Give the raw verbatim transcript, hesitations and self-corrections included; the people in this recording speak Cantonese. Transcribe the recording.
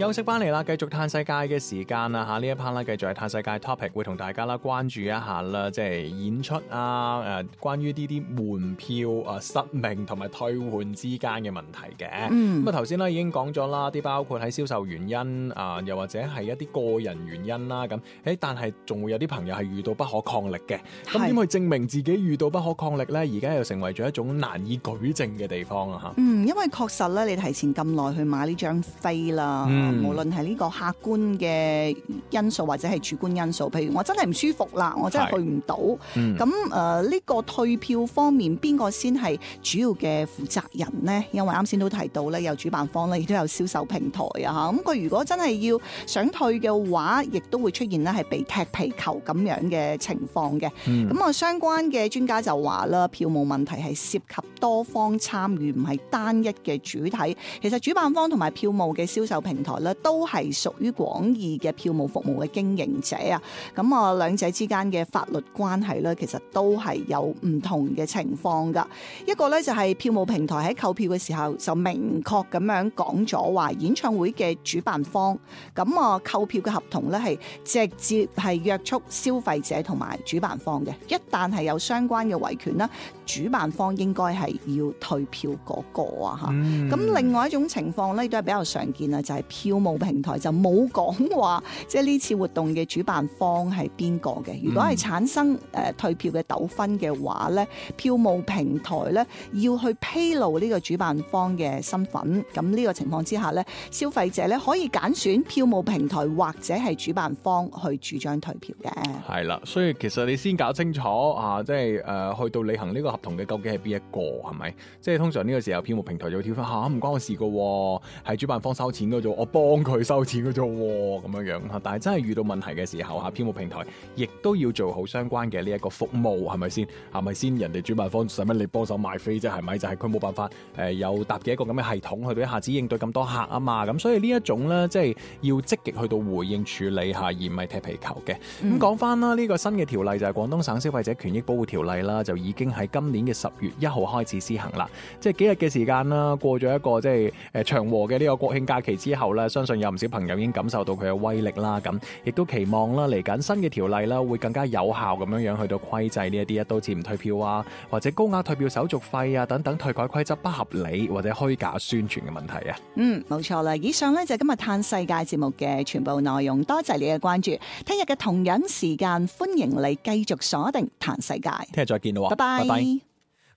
休息翻嚟啦，繼續嘆世界嘅時間啦嚇，呢一 part 啦，繼續係嘆世界 topic， 會同大家啦關注一下啦，即係演出啊，誒，關於呢啲門票啊失明同埋退換之間嘅問題嘅。咁啊頭先咧已經講咗啦，啲包括喺銷售原因啊，又或者係一啲個人原因啦，咁誒，但係仲會有啲朋友係遇到不可抗力嘅。咁點去證明自己遇到不可抗力咧？而家又成為咗一種難以舉證嘅地方啊嚇。 嗯，因為確實咧，你提前咁耐去買呢張飛啦。嗯無論係呢個客觀嘅因素或者係主觀因素，譬如我真係唔舒服啦，我真係去唔到，咁誒呢個退票方面邊個先係主要嘅負責人呢？因為啱先都提到咧，有主辦方咧，亦都有銷售平台啊嚇。咁佢如果真係要想退嘅話，亦都會出現咧係被踢皮球咁樣嘅情況嘅。咁啊、嗯，相關嘅專家就話啦，票務問題係涉及多方參與，唔係單一嘅主體。其實主辦方同埋票務嘅銷售平台咧，都係屬於廣義嘅票務服務嘅經營者啊。咁啊，兩者之間嘅法律關係咧，其實都係有唔同嘅情況噶。一個咧就係票務平台喺購票嘅時候就明確咁樣講咗話，演唱會嘅主辦方咁啊購票嘅合同咧係直接係約束消費者同埋主辦方嘅。一旦係有相關嘅維權啦，主辦方應該係要退票嗰個啊嚇。咁、嗯、另外一種情況咧，都係比較常見啊，就係、是、票務平台就冇講話，即係呢次活動嘅主辦方係邊個嘅。如果係產生誒、呃、退票嘅糾紛嘅話咧，票務平台咧要去披露呢個主辦方嘅身份。咁呢個情況之下咧，消費者咧可以揀選票務平台或者係主辦方去主張退票嘅。 係啦，所以其實你先搞清楚啊，即係誒、呃、去到履行呢個合同嘅究竟係邊一個係咪？即係通常呢個時候票務平台就會跳翻嚇，唔關我事噶，係主辦方收錢噶啫，我幫佢收錢噶啫，咁樣樣。但係真係遇到問題嘅時候嚇，票務平台亦都要做好相關嘅呢一個服務，係咪先？係咪先？人哋主辦方使乜你幫手賣飛啫？係咪？就係佢冇辦法誒、呃、有搭嘅一個咁嘅系統去到一下子應對咁多客啊嘛。咁所以呢一種咧，即係要積極去到回應處理下，而唔係踢皮球嘅。咁講翻啦，呢、這個新嘅條例就係廣東省消費者權益保護條例啦，就已經喺今年嘅十月一號開始施行啦。即係幾日嘅時間啦，過咗一個即係誒長和嘅呢個國慶假期之後咧，相信有唔少朋友已經感受到佢嘅威力啦。咁亦都期望啦，嚟緊新嘅條例啦，會更加有效咁樣樣去到規制呢一啲一刀切唔退票啊，或者高額退票手續費啊等等退改規則不合理或者虛假宣傳嘅問題啊。嗯， 冇錯啦。以上呢就係今日嘆世界節目嘅全部內容，多謝你嘅關注。聽日嘅同樣時間，歡迎你繼續鎖定嘆世界。 聽日再見啦， 拜拜。拜拜。